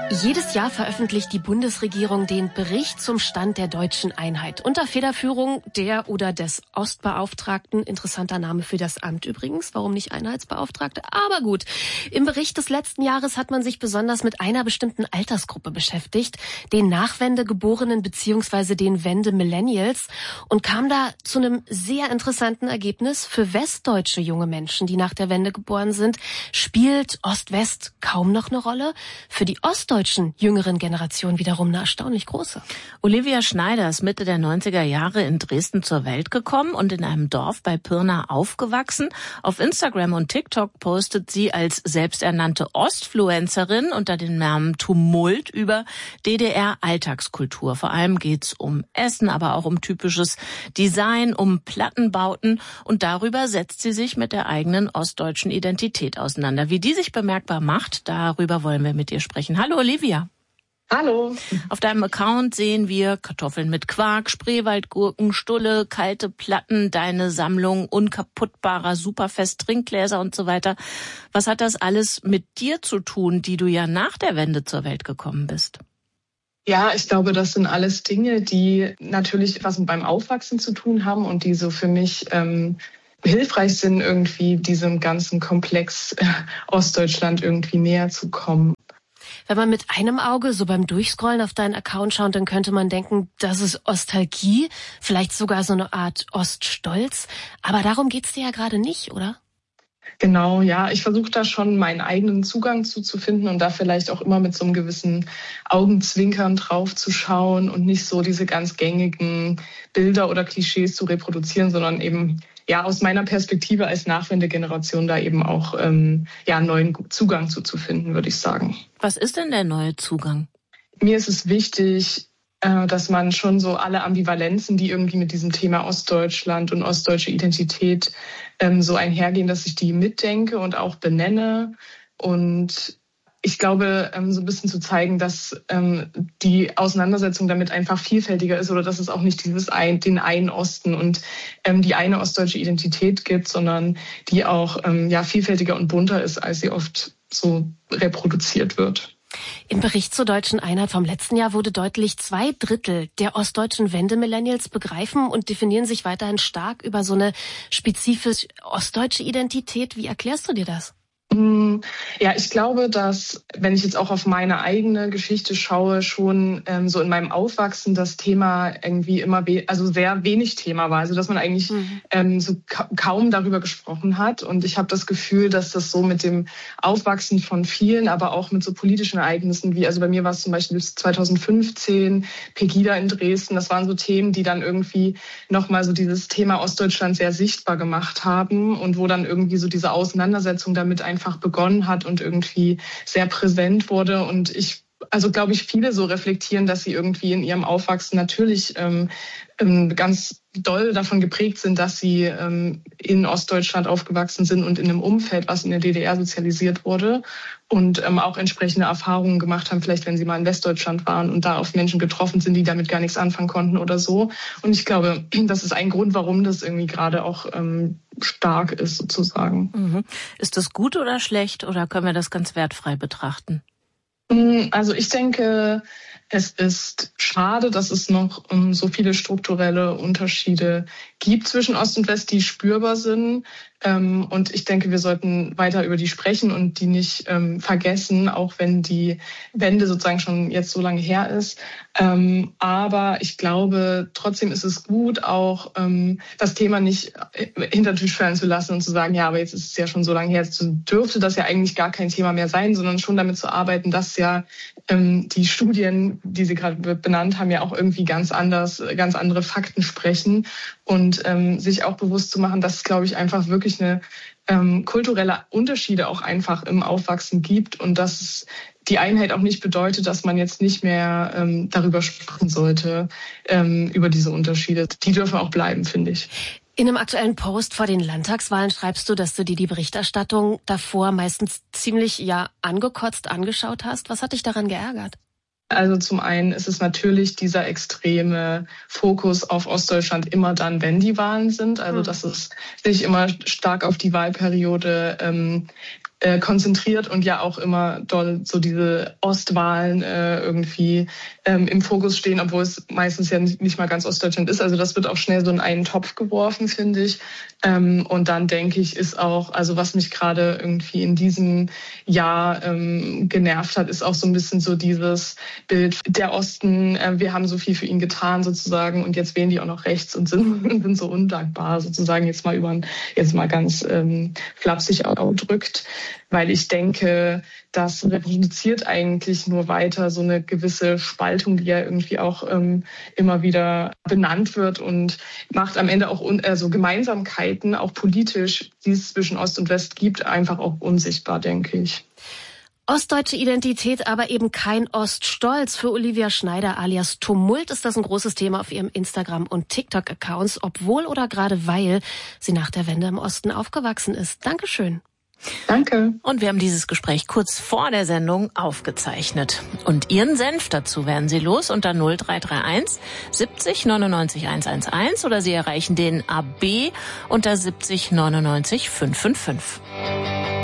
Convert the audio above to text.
Jedes Jahr veröffentlicht die Bundesregierung den Bericht zum Stand der deutschen Einheit unter Federführung der oder des Ostbeauftragten. Interessanter Name für das Amt übrigens. Warum nicht Einheitsbeauftragte? Aber gut. Im Bericht des letzten Jahres hat man sich besonders mit einer bestimmten Altersgruppe beschäftigt, den Nachwendegeborenen bzw. den Wende-Millennials, und kam da zu einem sehr interessanten Ergebnis. Für westdeutsche junge Menschen, die nach der Wende geboren sind, spielt Ost-West kaum noch eine Rolle. Für die ostdeutschen jüngeren Generation wiederum eine erstaunlich große. Olivia Schneider ist Mitte der 90er Jahre in Dresden zur Welt gekommen und in einem Dorf bei Pirna aufgewachsen. Auf Instagram und TikTok postet sie als selbsternannte Ostfluencerin unter dem Namen Tumult über DDR-Alltagskultur. Vor allem geht's um Essen, aber auch um typisches Design, um Plattenbauten, und darüber setzt sie sich mit der eigenen ostdeutschen Identität auseinander. Wie die sich bemerkbar macht, darüber wollen wir mit ihr sprechen. Hallo Olivia. Hallo. Auf deinem Account sehen wir Kartoffeln mit Quark, Spreewaldgurken, Stulle, kalte Platten, deine Sammlung unkaputtbarer Superfest-Trinkgläser und so weiter. Was hat das alles mit dir zu tun, die du ja nach der Wende zur Welt gekommen bist? Ja, ich glaube, das sind alles Dinge, die natürlich was beim Aufwachsen zu tun haben und die so für mich hilfreich sind, irgendwie diesem ganzen Komplex Ostdeutschland irgendwie näher zu kommen. Wenn man mit einem Auge so beim Durchscrollen auf deinen Account schaut, dann könnte man denken, das ist Ostalgie, vielleicht sogar so eine Art Oststolz. Aber darum geht's dir ja gerade nicht, oder? Genau, ja. Ich versuche da schon meinen eigenen Zugang zu finden und da vielleicht auch immer mit so einem gewissen Augenzwinkern drauf zu schauen und nicht so diese ganz gängigen Bilder oder Klischees zu reproduzieren, sondern eben ja aus meiner Perspektive als Nachwendegeneration da eben auch einen neuen Zugang zu finden, würde ich sagen. Was ist denn der neue Zugang? Mir ist es wichtig, dass man schon so alle Ambivalenzen, die irgendwie mit diesem Thema Ostdeutschland und ostdeutsche Identität so einhergehen, dass ich die mitdenke und auch benenne. Und ich glaube, so ein bisschen zu zeigen, dass die Auseinandersetzung damit einfach vielfältiger ist oder dass es auch nicht den einen Osten und die eine ostdeutsche Identität gibt, sondern die auch vielfältiger und bunter ist, als sie oft so reproduziert wird. Im Bericht zur deutschen Einheit vom letzten Jahr wurde deutlich, 2/3 der ostdeutschen Wende-Millennials begreifen und definieren sich weiterhin stark über so eine spezifisch ostdeutsche Identität. Wie erklärst du dir das? Ja, ich glaube, dass, wenn ich jetzt auch auf meine eigene Geschichte schaue, schon so in meinem Aufwachsen das Thema irgendwie immer sehr wenig Thema war. Also dass man eigentlich so kaum darüber gesprochen hat. Und ich habe das Gefühl, dass das so mit dem Aufwachsen von vielen, aber auch mit so politischen Ereignissen wie, also bei mir war es zum Beispiel bis 2015, Pegida in Dresden, das waren so Themen, die dann irgendwie nochmal so dieses Thema Ostdeutschland sehr sichtbar gemacht haben und wo dann irgendwie so diese Auseinandersetzung damit einfach begonnen hat und irgendwie sehr präsent wurde. Und glaube ich, viele so reflektieren, dass sie irgendwie in ihrem Aufwachsen natürlich ganz doll davon geprägt sind, dass sie in Ostdeutschland aufgewachsen sind und in einem Umfeld, was in der DDR sozialisiert wurde und auch entsprechende Erfahrungen gemacht haben, vielleicht wenn sie mal in Westdeutschland waren und da auf Menschen getroffen sind, die damit gar nichts anfangen konnten oder so. Und ich glaube, das ist ein Grund, warum das irgendwie gerade auch stark ist, sozusagen. Mhm. Ist das gut oder schlecht oder können wir das ganz wertfrei betrachten? Also ich denke, es ist schade, dass es noch so viele strukturelle Unterschiede gibt zwischen Ost und West, die spürbar sind. Und ich denke, wir sollten weiter über die sprechen und die nicht vergessen, auch wenn die Wende sozusagen schon jetzt so lange her ist. Aber ich glaube, trotzdem ist es gut, auch das Thema nicht hinter den Tisch fallen zu lassen und zu sagen, ja, aber jetzt ist es ja schon so lange her, jetzt dürfte das ja eigentlich gar kein Thema mehr sein, sondern schon damit zu arbeiten, dass ja die Studien, die Sie gerade benannt haben, ja auch irgendwie ganz andere Fakten sprechen und sich auch bewusst zu machen, dass es, glaube ich, einfach wirklich eine kulturelle Unterschiede auch einfach im Aufwachsen gibt und dass es die Einheit auch nicht bedeutet, dass man jetzt nicht mehr darüber sprechen sollte, über diese Unterschiede. Die dürfen auch bleiben, finde ich. In einem aktuellen Post vor den Landtagswahlen schreibst du, dass du dir die Berichterstattung davor meistens ziemlich angekotzt angeschaut hast. Was hat dich daran geärgert? Also zum einen ist es natürlich dieser extreme Fokus auf Ostdeutschland immer dann, wenn die Wahlen sind. Also dass es sich immer stark auf die Wahlperiode konzentriert und ja auch immer doll so diese Ostwahlen irgendwie im Fokus stehen, obwohl es meistens ja nicht mal ganz Ostdeutschland ist. Also das wird auch schnell so in einen Topf geworfen, finde ich. Und dann denke ich, ist auch, also was mich gerade irgendwie in diesem Jahr genervt hat, ist auch so ein bisschen so dieses Bild, der Osten, wir haben so viel für ihn getan sozusagen und jetzt wählen die auch noch rechts und sind so undankbar sozusagen, jetzt mal ganz flapsig ausgedrückt, weil ich denke, das reproduziert eigentlich nur weiter so eine gewisse Spaltung, die ja irgendwie auch immer wieder benannt wird und macht am Ende auch so Gemeinsamkeiten, auch politisch, die es zwischen Ost und West gibt, einfach auch unsichtbar, denke ich. Ostdeutsche Identität, aber eben kein Oststolz. Für Olivia Schneider alias Tumult ist das ein großes Thema auf ihrem Instagram- und TikTok-Accounts, obwohl oder gerade weil sie nach der Wende im Osten aufgewachsen ist. Dankeschön. Danke. Und wir haben dieses Gespräch kurz vor der Sendung aufgezeichnet. Und Ihren Senf dazu werden Sie los unter 0331 70 99 111 oder Sie erreichen den AB unter 70 99 555.